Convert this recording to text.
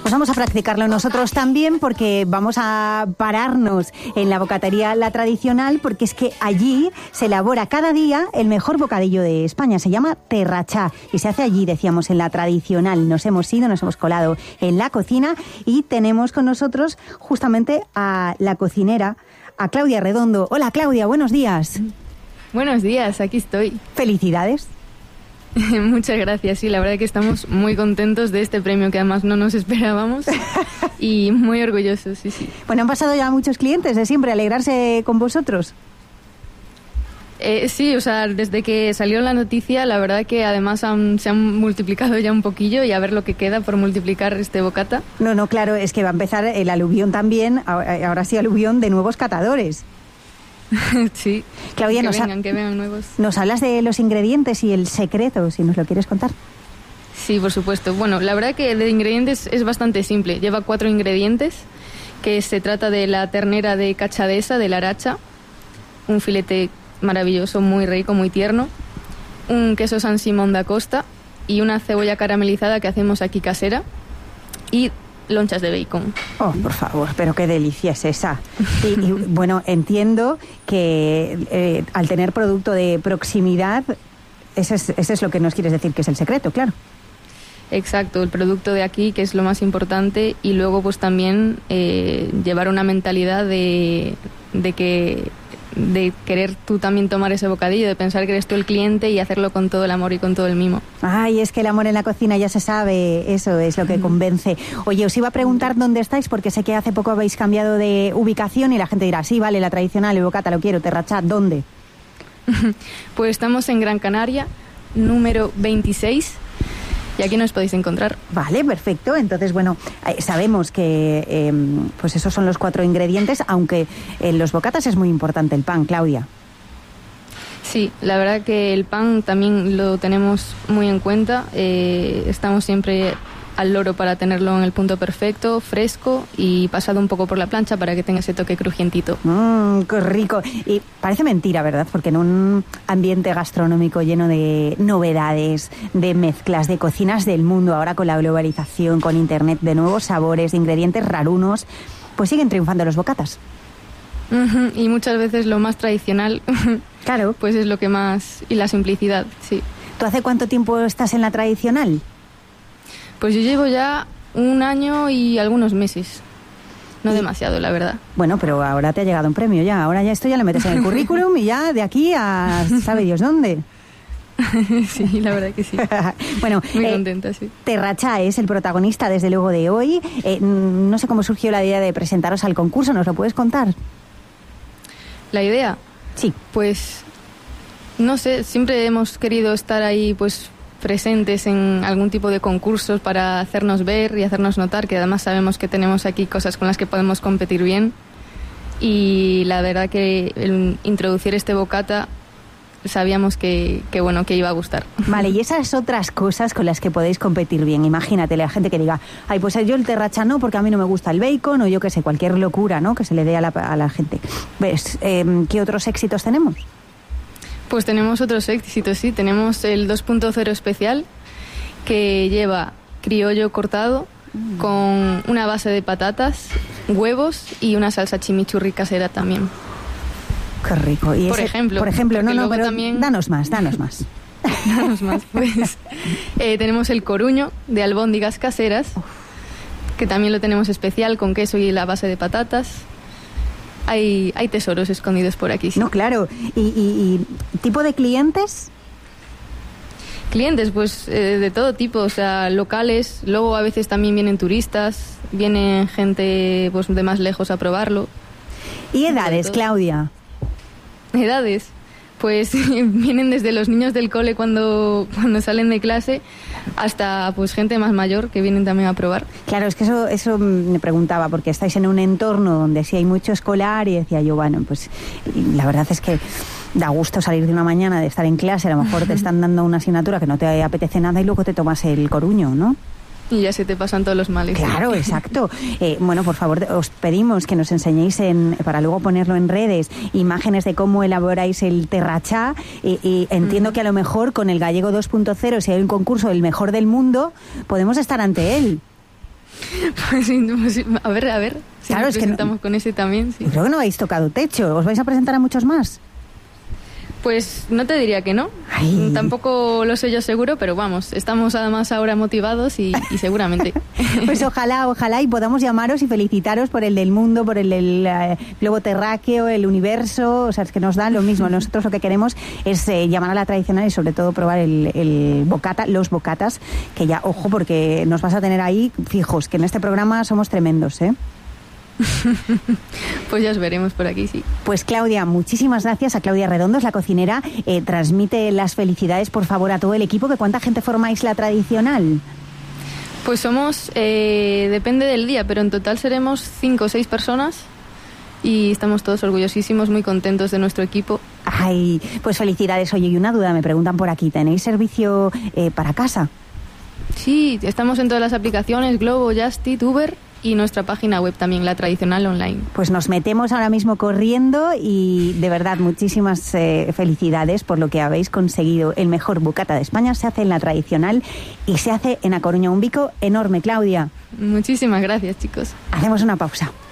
Pues vamos a practicarlo nosotros también, porque vamos a pararnos en la bocatería La Tradicional, porque es que allí se elabora cada día el mejor bocadillo de España. Se llama Terrachá y se hace allí, decíamos, en La Tradicional. Nos hemos hemos colado en la cocina y tenemos con nosotros justamente a la cocinera, a Claudia Redondo. Hola, Claudia, buenos días. Buenos días, aquí estoy. Felicidades. Muchas gracias, sí, la verdad que estamos muy contentos de este premio que además no nos esperábamos y muy orgullosos, sí. Bueno, han pasado ya muchos clientes de siempre alegrarse con vosotros. Sí, o sea, desde que salió la noticia, la verdad que además se han multiplicado ya un poquillo y a ver lo que queda por multiplicar este bocata. No, claro, es que va a empezar el aluvión también, ahora sí aluvión de nuevos catadores. Sí, Claudia, que vengan nuevos. ¿Nos hablas de los ingredientes y el secreto, si nos lo quieres contar? Sí, por supuesto. Bueno, la verdad que de ingredientes es bastante simple. Lleva 4 ingredientes, que se trata de la ternera de cachadesa, de la aracha, un filete maravilloso, muy rico, muy tierno, un queso San Simón da Costa y una cebolla caramelizada que hacemos aquí casera y lonchas de bacon. Oh, por favor, pero qué delicia es esa. Y bueno, entiendo que al tener producto de proximidad, ese es lo que nos quieres decir que es el secreto, claro. Exacto, el producto de aquí, que es lo más importante, y luego pues también llevar una mentalidad de querer tú también tomar ese bocadillo, de pensar que eres tú el cliente y hacerlo con todo el amor y con todo el mimo. Ay, es que el amor en la cocina ya se sabe, eso es lo que convence. Oye, os iba a preguntar dónde estáis, porque sé que hace poco habéis cambiado de ubicación y la gente dirá, sí, vale, La Tradicional, el bocata, lo quiero, Terrachá, ¿dónde? Pues estamos en Gran Canaria, número 26, y aquí nos podéis encontrar. Vale, perfecto. Entonces, bueno, sabemos que pues esos son los 4 ingredientes, aunque en los bocatas es muy importante el pan, Claudia. Sí, la verdad que el pan también lo tenemos muy en cuenta. Estamos siempre al loro para tenerlo en el punto perfecto, fresco y pasado un poco por la plancha para que tenga ese toque crujientito. ¡Qué rico! Y parece mentira, ¿verdad? Porque en un ambiente gastronómico lleno de novedades, de mezclas, de cocinas del mundo, ahora con la globalización, con internet, de nuevos sabores, de ingredientes rarunos, pues siguen triunfando los bocatas. Y muchas veces lo más tradicional, claro, pues es lo que más... y la simplicidad, sí. ¿Tú hace cuánto tiempo estás en La Tradicional? Pues yo llevo ya 1 año y algunos meses. No demasiado, la verdad. Bueno, pero ahora te ha llegado un premio ya. Ahora ya esto ya lo metes en el currículum y ya de aquí a sabe Dios dónde. Sí, la verdad que sí. Bueno, muy contenta, sí. Terrachá es el protagonista, desde luego, de hoy. No sé cómo surgió la idea de presentaros al concurso. ¿Nos lo puedes contar? ¿La idea? Sí. Pues, no sé, siempre hemos querido estar ahí, pues, presentes en algún tipo de concursos para hacernos ver y hacernos notar, que además sabemos que tenemos aquí cosas con las que podemos competir bien. Y la verdad que el introducir este bocata sabíamos que iba a gustar. Vale, y esas otras cosas con las que podéis competir bien. Imagínate la gente que diga, ay, pues yo el Terrachá no, porque a mí no me gusta el bacon, o yo qué sé, cualquier locura, ¿no?, que se le dé a la gente. ¿Ves? ¿Qué otros éxitos tenemos? Pues tenemos otros éxitos, sí. Tenemos el 2.0 especial, que lleva criollo cortado con una base de patatas, huevos y una salsa chimichurri casera también. Qué rico. Y por ejemplo, no, pero también... danos más. Danos más, pues. Tenemos el coruño de albóndigas caseras, que también lo tenemos especial, con queso y la base de patatas. Hay tesoros escondidos por aquí. Sí. No, claro. ¿Y tipo de clientes? Clientes, pues de todo tipo, o sea, locales. Luego a veces también vienen turistas, viene gente pues de más lejos a probarlo. ¿Y edades, Claudia? Edades, pues vienen desde los niños del cole cuando salen de clase hasta pues gente más mayor que vienen también a probar. Claro, es que eso me preguntaba, porque estáis en un entorno donde sí hay mucho escolar y decía yo, bueno, pues la verdad es que da gusto salir de una mañana de estar en clase, a lo mejor te están dando una asignatura que no te apetece nada y luego te tomas el coruño, ¿no? Y ya se te pasan todos los males. Claro, exacto. Bueno, por favor, os pedimos que nos enseñéis, para luego ponerlo en redes, imágenes de cómo elaboráis el Terrachá. Y entiendo que a lo mejor con el Gallego 2.0, si hay un concurso del mejor del mundo, podemos estar ante él. Pues, a ver. Si claro, nos presentamos con ese también, sí. Creo que no habéis tocado techo. ¿Os vais a presentar a muchos más? Pues no te diría que no. Ay. Tampoco lo sé yo seguro, pero vamos, estamos además ahora motivados y seguramente. Pues ojalá y podamos llamaros y felicitaros por el del mundo, por el del globo terráqueo, el universo. O sea, es que nos da lo mismo. Nosotros lo que queremos es llamar a la tradicional y sobre todo probar el bocata, los bocatas, que ya, ojo, porque nos vas a tener ahí fijos, que en este programa somos tremendos, ¿eh? Pues ya os veremos por aquí, sí. Pues Claudia, muchísimas gracias a Claudia Redondos, la cocinera. Transmite las felicidades, por favor, a todo el equipo. ¿Que cuánta gente formáis la tradicional? Pues somos, depende del día, pero en total seremos 5 o 6 personas y estamos todos orgullosísimos, muy contentos de nuestro equipo. Ay, pues felicidades. Oye, y una duda, me preguntan por aquí, ¿tenéis servicio para casa? Sí, estamos en todas las aplicaciones, Globo, Just Eat, Uber y nuestra página web también, la tradicional online. Pues nos metemos ahora mismo corriendo y de verdad muchísimas felicidades por lo que habéis conseguido. El mejor bocata de España se hace en la tradicional y se hace en A Coruña. Un bico enorme, Claudia. Muchísimas gracias, chicos. Hacemos una pausa.